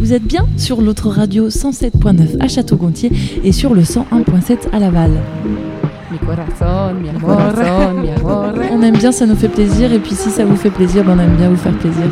Vous êtes bien sur l'autre radio 107.9 à Château-Gontier et sur le 101.7 à Laval. Mi corazón, mi amor, mi amor. On aime bien, ça nous fait plaisir, et puis si ça vous fait plaisir, on aime bien vous faire plaisir.